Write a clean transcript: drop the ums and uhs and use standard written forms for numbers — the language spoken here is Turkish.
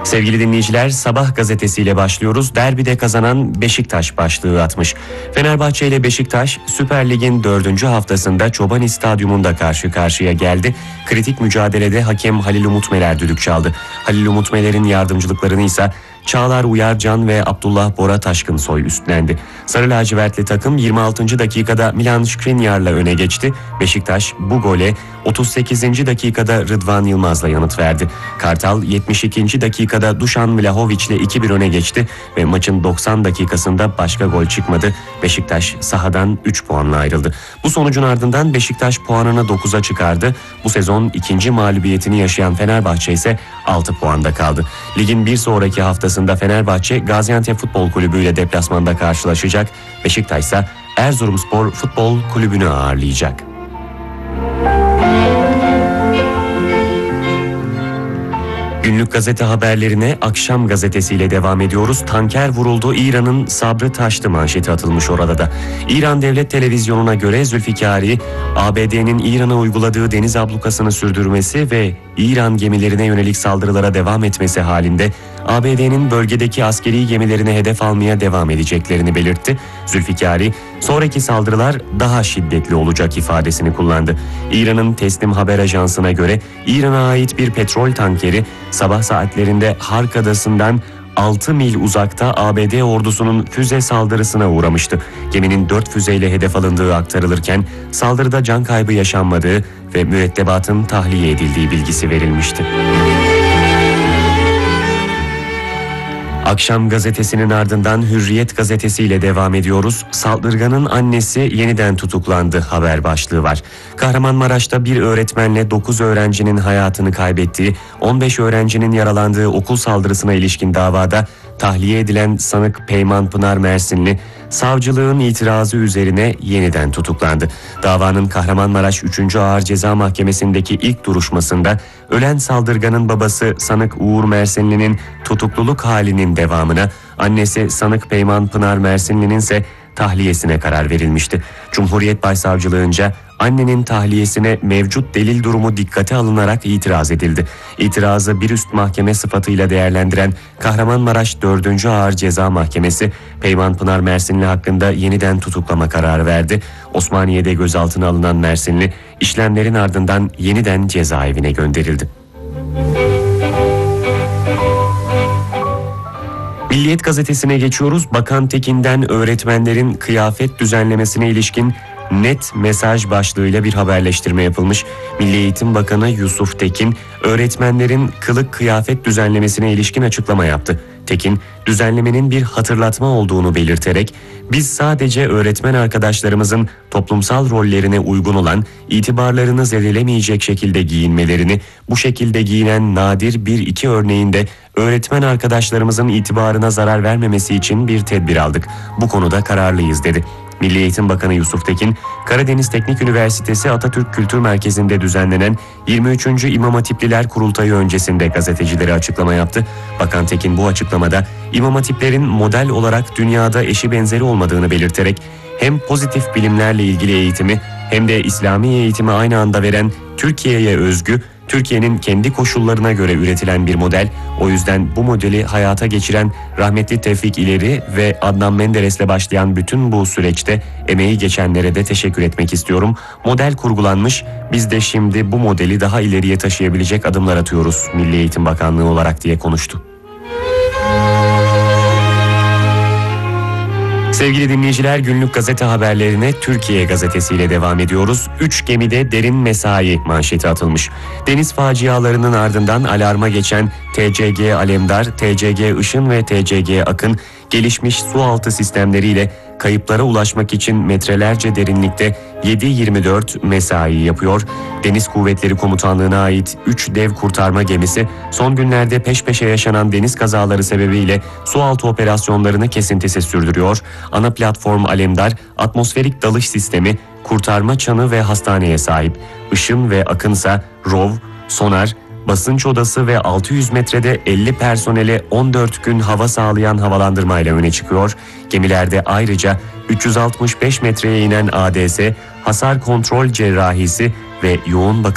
Sevgili dinleyiciler, Sabah gazetesiyle başlıyoruz. Derbide kazanan Beşiktaş başlığı atmış. Fenerbahçe ile Beşiktaş Süper Lig'in 4. haftasında Çobani Stadyumunda karşı karşıya geldi. Kritik mücadelede hakem Halil Umutmeler düdük çaldı. Halil Umutmeler'in yardımcılıklarını ise Çağlar Uyarcan ve Abdullah Bora Taşkınsoy üstlendi. Sarı lacivertli takım 26. dakikada Milan Skriniar'la öne geçti. Beşiktaş bu gole 38. dakikada Rıdvan Yılmaz'la yanıt verdi. Kartal 72. dakikada Dušan Vlahović'le 2-1 öne geçti ve maçın 90 dakikasında başka gol çıkmadı. Beşiktaş sahadan 3 puanla ayrıldı. Bu sonucun ardından Beşiktaş puanını 9'a çıkardı. Bu sezon ikinci mağlubiyetini yaşayan Fenerbahçe ise 6 puanda kaldı. Ligin bir sonraki haftasında Fenerbahçe Gaziantep Futbol Kulübü ile deplasmanda karşılaşacak. Beşiktaş ise Erzurumspor Futbol Kulübü'nü ağırlayacak. Günlük gazete haberlerine Akşam gazetesiyle devam ediyoruz. Tanker vuruldu, İran'ın sabrı taştı manşeti atılmış orada da. İran Devlet Televizyonu'na göre Zülfikari, ABD'nin İran'a uyguladığı deniz ablukasını sürdürmesi ve İran gemilerine yönelik saldırılara devam etmesi halinde ABD'nin bölgedeki askeri gemilerine hedef almaya devam edeceklerini belirtti. Zülfikari, sonraki saldırılar daha şiddetli olacak ifadesini kullandı. İran'ın Teslim Haber Ajansı'na göre İran'a ait bir petrol tankeri sabah saatlerinde Hark Adası'ndan 6 mil uzakta ABD ordusunun füze saldırısına uğramıştı. Geminin 4 füzeyle hedef alındığı aktarılırken saldırıda can kaybı yaşanmadığı ve mürettebatın tahliye edildiği bilgisi verilmişti. Akşam gazetesinin ardından Hürriyet gazetesiyle devam ediyoruz. Saldırganın annesi yeniden tutuklandı haber başlığı var. Kahramanmaraş'ta bir öğretmenle 9 öğrencinin hayatını kaybettiği, 15 öğrencinin yaralandığı okul saldırısına ilişkin davada tahliye edilen sanık Peyman Pınar Mersinli, savcılığın itirazı üzerine yeniden tutuklandı. Davanın Kahramanmaraş 3. Ağır Ceza Mahkemesi'ndeki ilk duruşmasında ölen saldırganın babası sanık Uğur Mersinli'nin tutukluluk halinin devamına, annesi sanık Peyman Pınar Mersinli'nin ise tahliyesine karar verilmişti. Cumhuriyet Başsavcılığınca annenin tahliyesine mevcut delil durumu dikkate alınarak itiraz edildi. İtirazı bir üst mahkeme sıfatıyla değerlendiren Kahramanmaraş 4. Ağır Ceza Mahkemesi, Peyman Pınar Mersinli hakkında yeniden tutuklama kararı verdi. Osmaniye'de gözaltına alınan Mersinli, işlemlerin ardından yeniden cezaevine gönderildi. Milliyet gazetesine geçiyoruz. Bakan Tekin'den öğretmenlerin kıyafet düzenlemesine ilişkin net mesaj başlığıyla bir haberleştirme yapılmış. Milli Eğitim Bakanı Yusuf Tekin, öğretmenlerin kılık kıyafet düzenlemesine ilişkin açıklama yaptı. Tekin, düzenlemenin bir hatırlatma olduğunu belirterek, biz sadece öğretmen arkadaşlarımızın toplumsal rollerine uygun olan, itibarlarını zedelemeyecek şekilde giyinmelerini, bu şekilde giyinen nadir 1-2 örneğinde öğretmen arkadaşlarımızın itibarına zarar vermemesi için bir tedbir aldık. Bu konuda kararlıyız dedi. Milli Eğitim Bakanı Yusuf Tekin, Karadeniz Teknik Üniversitesi Atatürk Kültür Merkezi'nde düzenlenen 23. İmam Hatipliler Kurultayı öncesinde gazetecilere açıklama yaptı. Bakan Tekin bu açıklamada İmam Hatiplerin model olarak dünyada eşi benzeri olmadığını belirterek hem pozitif bilimlerle ilgili eğitimi hem de İslami eğitimi aynı anda veren Türkiye'ye özgü, Türkiye'nin kendi koşullarına göre üretilen bir model. O yüzden bu modeli hayata geçiren rahmetli Tevfik İleri ve Adnan Menderes'le başlayan bütün bu süreçte emeği geçenlere de teşekkür etmek istiyorum. Model kurgulanmış, biz de şimdi bu modeli daha ileriye taşıyabilecek adımlar atıyoruz Milli Eğitim Bakanlığı olarak diye konuştu. Sevgili dinleyiciler, günlük gazete haberlerine Türkiye gazetesiyle devam ediyoruz. 3 gemide derin mesai manşeti atılmış. Deniz facialarının ardından alarma geçen TCG Alemdar, TCG Işın ve TCG Akın gelişmiş sualtı sistemleriyle kayıplara ulaşmak için metrelerce derinlikte 7/24 mesai yapıyor. Deniz Kuvvetleri Komutanlığı'na ait 3 dev kurtarma gemisi son günlerde peş peşe yaşanan deniz kazaları sebebiyle sualtı operasyonlarını kesintisiz sürdürüyor. Ana platform Alemdar, atmosferik dalış sistemi, kurtarma çanı ve hastaneye sahip. Işın ve Akınsa ROV, sonar, basınç odası ve 600 metrede 50 personele 14 gün hava sağlayan havalandırmayla öne çıkıyor. Gemilerde ayrıca 365 metreye inen ADS, hasar kontrol cerrahisi ve yoğun bakım